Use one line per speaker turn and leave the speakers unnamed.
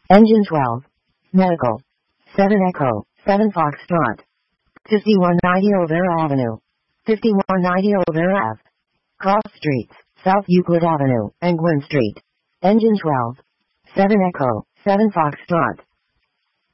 Engine 12. Medical. 7 Echo, 7 Foxtrot. 5190 Olvera Avenue. 5190 Olvera Ave. Cross Streets, South Euclid Avenue, and Gwynn Street. Engine 12. 7 Echo, 7 Foxtrot.